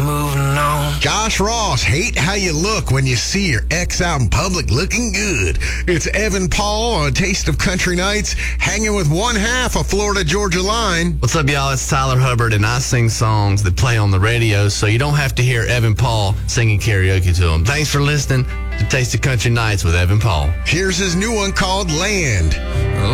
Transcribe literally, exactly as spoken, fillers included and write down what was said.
moving on. Josh Ross, hate how you look when you see your ex out in public looking good. It's Evan Paul on Taste of Country Nights, hanging with one half of Florida Georgia Line. What's up, y'all? It's Tyler Hubbard, and I sing songs that play on the radio, so you don't have to hear Evan Paul singing karaoke to them. Thanks for listening to Taste of Country Nights with Evan Paul. Here's his new one called Land.